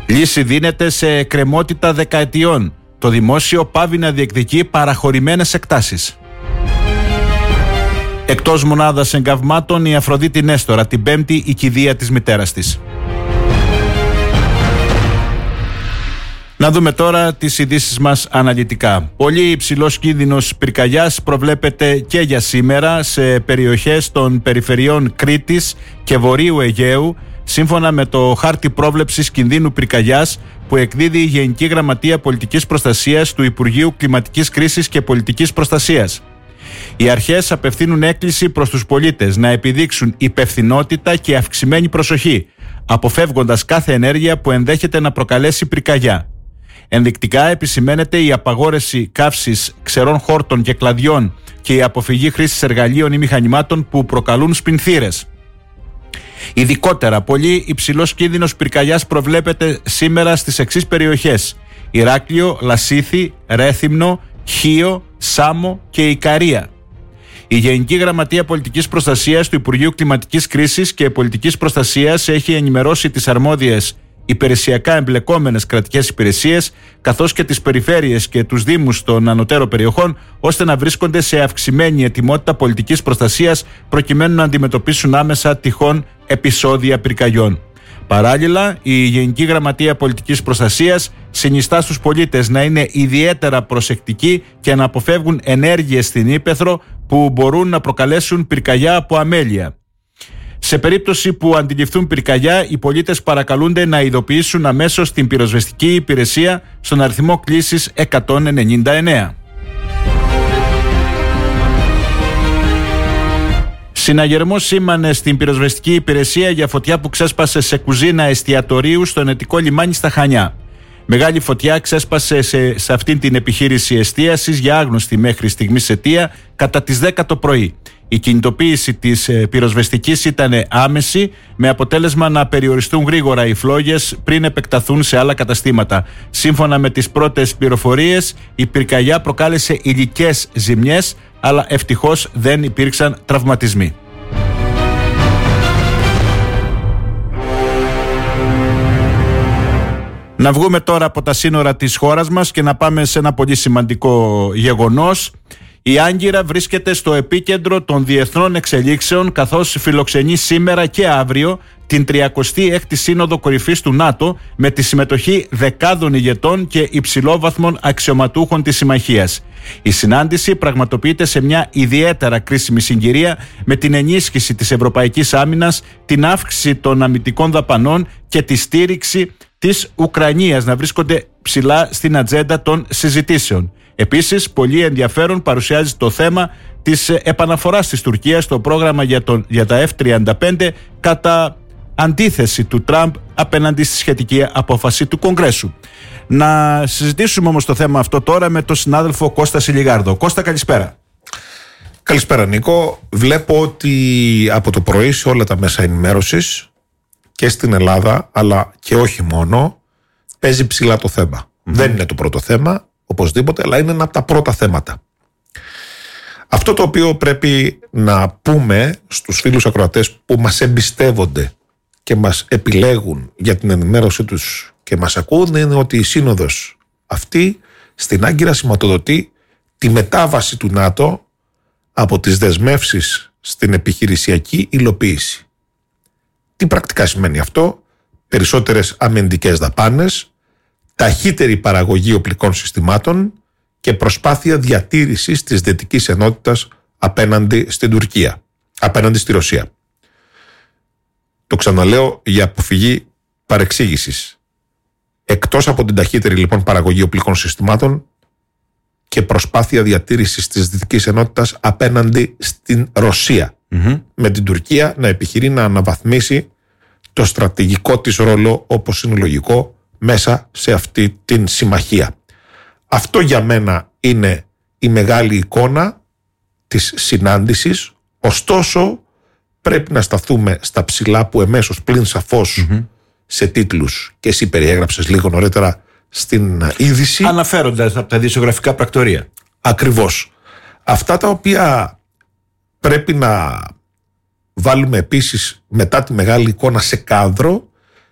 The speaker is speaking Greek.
Λύση δίνεται σε εκκρεμότητα δεκαετιών. Το δημόσιο πάβει να διεκδικεί παραχωρημένες εκτάσεις. Εκτός μονάδας εγκαυμάτων η Αφροδίτη Νέστορα, την Πέμπτη η κηδεία της μητέρας της. Να δούμε τώρα τις ειδήσεις μας αναλυτικά. Πολύ υψηλός κίνδυνος πυρκαγιάς προβλέπεται και για σήμερα σε περιοχές των περιφερειών Κρήτης και Βορείου Αιγαίου, σύμφωνα με το χάρτη πρόβλεψης κινδύνου πυρκαγιάς που εκδίδει η Γενική Γραμματεία Πολιτικής Προστασίας του Υπουργείου Κλιματικής Κρίσης και Πολιτικής Προστασίας. Οι αρχές απευθύνουν έκκληση προς τους πολίτες να επιδείξουν υπευθυνότητα και αυξημένη προσοχή, αποφεύγοντας κάθε ενέργεια που ενδέχεται να προκαλέσει πυρκαγιά. Ενδεικτικά επισημαίνεται η απαγόρευση καύσης ξερών χόρτων και κλαδιών και η αποφυγή χρήσης εργαλείων ή μηχανημάτων που προκαλούν σπινθήρες. Ειδικότερα, πολύ υψηλός κίνδυνος πυρκαγιάς προβλέπεται σήμερα στις εξής περιοχές: Ηράκλειο, Λασίθι, Ρέθυμνο, Χίο, Σάμο και Ικαρία. Η Γενική Γραμματεία Πολιτικής Προστασίας του Υπουργείου Κλιματικής Κρίσης και Πολιτικής Προστασίας έχει ενημερώσει τις αρμόδιες υπηρεσιακά εμπλεκόμενες κρατικές υπηρεσίες, καθώς και τις περιφέρειες και τους δήμους των ανωτέρων περιοχών, ώστε να βρίσκονται σε αυξημένη ετοιμότητα πολιτικής προστασίας προκειμένου να αντιμετωπίσουν άμεσα τυχόν επεισόδια πυρκαγιών. Παράλληλα, η Γενική Γραμματεία Πολιτικής Προστασίας συνιστά στους πολίτες να είναι ιδιαίτερα προσεκτικοί και να αποφεύγουν ενέργειες στην ύπαιθρο που μπορούν να προκαλέσουν πυρκαγιά από αμέλεια. Σε περίπτωση που αντιληφθούν πυρκαγιά, οι πολίτες παρακαλούνται να ειδοποιήσουν αμέσως την πυροσβεστική υπηρεσία στον αριθμό κλήσης 199. Συναγερμός σήμανε στην πυροσβεστική υπηρεσία για φωτιά που ξέσπασε σε κουζίνα εστιατορίου στο Ενετικό λιμάνι στα Χανιά. Μεγάλη φωτιά ξέσπασε σε αυτήν την επιχείρηση εστίασης για άγνωστη μέχρι στιγμής αιτία κατά τις 10 το πρωί. Η κινητοποίηση της πυροσβεστικής ήταν άμεση, με αποτέλεσμα να περιοριστούν γρήγορα οι φλόγες πριν επεκταθούν σε άλλα καταστήματα. Σύμφωνα με τις πρώτες πληροφορίες, η πυρκαγιά προκάλεσε υλικές ζημιές, αλλά ευτυχώς δεν υπήρξαν τραυματισμοί. Να βγούμε τώρα από τα σύνορα της χώρας μας και να πάμε σε ένα πολύ σημαντικό γεγονός. Η Άγκυρα βρίσκεται στο επίκεντρο των διεθνών εξελίξεων, καθώς φιλοξενεί σήμερα και αύριο την 36η Σύνοδο Κορυφής του ΝΑΤΟ με τη συμμετοχή δεκάδων ηγετών και υψηλόβαθμων αξιωματούχων της συμμαχίας. Η συνάντηση πραγματοποιείται σε μια ιδιαίτερα κρίσιμη συγκυρία, με την ενίσχυση της ευρωπαϊκής άμυνας, την αύξηση των αμυντικών δαπανών και τη στήριξη της Ουκρανίας να βρίσκονται ψηλά στην ατζέντα των συζητήσεων. Επίσης, πολύ ενδιαφέρον παρουσιάζει το θέμα της επαναφοράς της Τουρκίας στο πρόγραμμα για τα F-35 κατά αντίθεση του Τραμπ απέναντι στη σχετική απόφαση του Κογκρέσου. Να συζητήσουμε όμως το θέμα αυτό τώρα με τον συνάδελφο Κώστα Σιλιγάρδο. Κώστα, καλησπέρα. Καλησπέρα, Νίκο. Βλέπω ότι από το πρωί σε όλα τα μέσα ενημέρωσης και στην Ελλάδα, αλλά και όχι μόνο, παίζει ψηλά το θέμα. Δεν είναι το πρώτο θέμα, οπωσδήποτε, αλλά είναι ένα από τα πρώτα θέματα. Αυτό το οποίο πρέπει να πούμε στους φίλους ακροατές που μας εμπιστεύονται και μας επιλέγουν για την ενημέρωσή τους και μας ακούν, είναι ότι η σύνοδος αυτή στην Άγκυρα σηματοδοτεί τη μετάβαση του ΝΑΤΟ από τις δεσμεύσεις στην επιχειρησιακή υλοποίηση. Τι πρακτικά σημαίνει αυτό? Περισσότερες αμυντικές δαπάνες, ταχύτερη παραγωγή οπλικών συστημάτων και προσπάθεια διατήρησης της δυτικής ενότητας απέναντι στην Τουρκία, απέναντι στη Ρωσία. Το ξαναλέω για αποφυγή παρεξήγησης. Εκτός από την ταχύτερη λοιπόν παραγωγή οπλικών συστημάτων και προσπάθεια διατήρησης της δυτικής ενότητας απέναντι στην Ρωσία, με την Τουρκία να επιχειρεί να αναβαθμίσει το στρατηγικό της ρόλο, όπως είναι λογικό, μέσα σε αυτή την συμμαχία. Αυτό για μένα είναι η μεγάλη εικόνα της συνάντησης. Ωστόσο πρέπει να σταθούμε στα ψηλά που εμέσως πλην σαφώς σε τίτλους, και εσύ περιέγραψες λίγο νωρίτερα στην είδηση, αναφέροντας από τα δημοσιογραφικά πρακτορία. Ακριβώς. Αυτά τα οποία πρέπει να βάλουμε επίσης μετά τη μεγάλη εικόνα σε κάδρο